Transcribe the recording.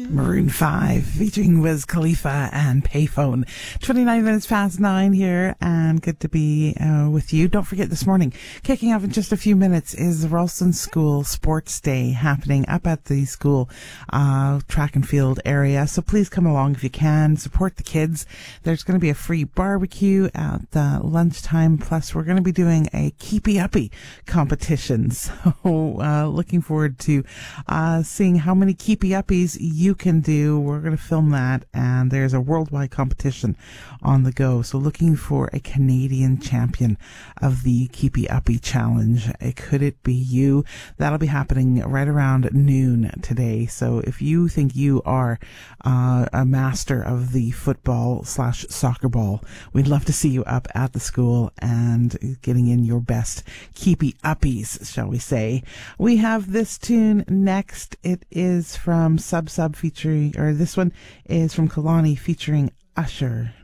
Maroon 5 featuring Wiz Khalifa and Payphone. 29 minutes past 9 here, and good to be with you. Don't forget, this morning, kicking off in just a few minutes, is the Ralston School Sports Day happening up at the school track and field area. So please come along if you can. Support the kids. There's going to be a free barbecue at lunchtime. Plus, we're going to be doing a Keepy Uppy competition. So looking forward to seeing how many Keepy Uppies you can do. We're going to film that, and there's a worldwide competition on the go. So looking for a Canadian champion of the Keepy Uppy challenge. Could it be you? That'll be happening right around noon today. So if you think you are a master of the football/soccer ball, we'd love to see you up at the school and getting in your best Keepy Uppies, shall we say. We have this tune next. It is from Sub featuring, or this one is from Kalani featuring Usher.